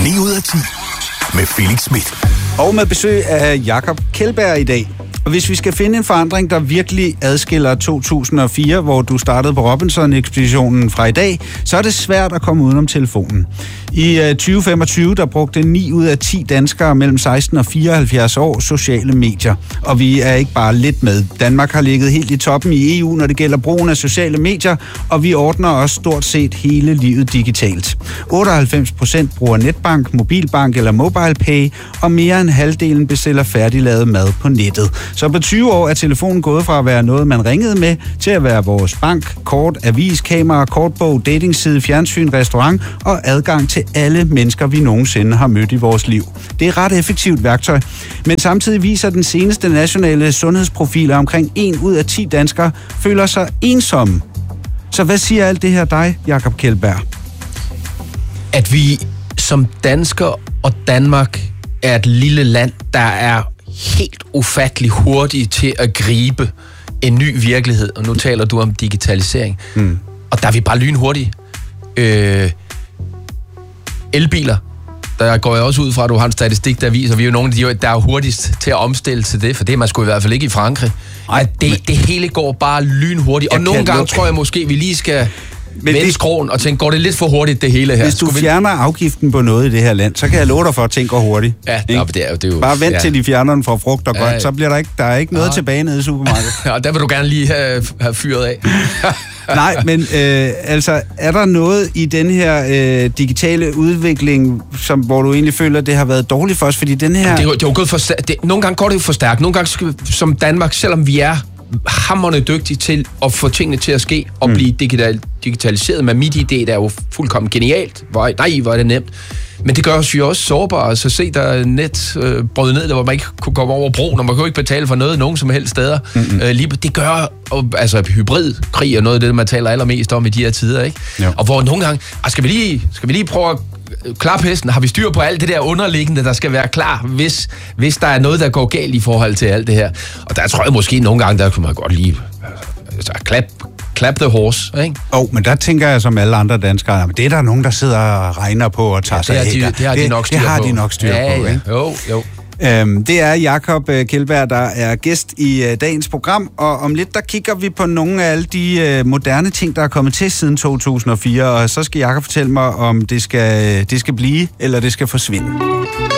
9 ud af 10 med Felix Smith. Og med besøg af Jakob Kjeldberg i dag. Og hvis vi skal finde en forandring, der virkelig adskiller 2004, hvor du startede på Robinson-ekspeditionen fra i dag, så er det svært at komme udenom telefonen. I 2025, der brugte 9 ud af 10 danskere mellem 16 og 74 år sociale medier. Og vi er ikke bare lidt med. Danmark har ligget helt i toppen i EU, når det gælder brugen af sociale medier, og vi ordner også stort set hele livet digitalt. 98% bruger netbank, mobilbank eller MobilePay, og mere end halvdelen bestiller færdiglavet mad på nettet. Så på 20 år er telefonen gået fra at være noget, man ringede med, til at være vores bank, kort, avis, kamera, kortbog, datingside, fjernsyn, restaurant og adgang til alle mennesker, vi nogensinde har mødt i vores liv. Det er et ret effektivt værktøj, men samtidig viser den seneste nationale sundhedsprofil, at omkring 1 ud af 10 danskere føler sig ensomme. Så hvad siger alt det her dig, Jakob Kjeldberg? At vi som danskere og Danmark er et lille land, der er helt ufattelig hurtige til at gribe en ny virkelighed, og nu taler du om digitalisering. Og der er vi bare lynhurtige. Elbiler, der går jeg også ud fra, at du har en statistik, der viser, at vi er jo nogle af de, der er hurtigst til at omstille til det, for det er man sgu i hvert fald ikke i Frankrig. Det hele går bare lynhurtigt, og nogle gange tror jeg måske, vi lige skal vende skråen og tænke, går det lidt for hurtigt det hele her? Hvis du fjerner afgiften på noget i det her land, så kan jeg love dig for, at ting går hurtigt. Ja, det er jo... Bare vent til de fjerner den fra frugt og grønt, så bliver der er ikke noget tilbage nede i supermarkedet. Og der vil du gerne lige have fyret af. Nej, men altså, er der noget i den her digitale udvikling, hvor du egentlig føler, at det har været dårligt for os? Fordi den her... Det er jo gået for stærkt. Nogle gange går det jo for stærkt. Nogle gange som Danmark, selvom vi er hamrende dygtige til at få tingene til at ske og blive digitaliseret med MitID, der er jo fuldkommen genialt. Hvor er det nemt. Men det gør os jo også sårbare. Altså se, der er net brød ned, der hvor man ikke kunne komme over broen, og man kunne ikke betale for nogen som helst steder. Det gør, altså hybridkrig er noget af det, man taler allermest om i de her tider, ikke? Jo. Og hvor nogle gange, skal vi lige prøve at klappe hesten? Har vi styr på alt det der underliggende, der skal være klar, hvis der er noget, der går galt i forhold til alt det her? Og der tror jeg måske nogle gange, der kunne man godt lige clap the horse, ikke? Men der tænker jeg som alle andre danskere, det er der nogen, der sidder og regner på og tager sig af. Det har de nok styr på. Ikke? Jo. Det er Jakob Kjeldberg, der er gæst i dagens program, og om lidt der kigger vi på nogle af alle de moderne ting, der er kommet til siden 2004, og så skal Jakob fortælle mig, om det skal blive, eller det skal forsvinde.